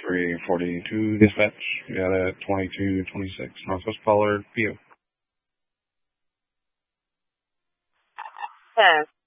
342 dispatch. We got a 2226 Northwest Pollard PO.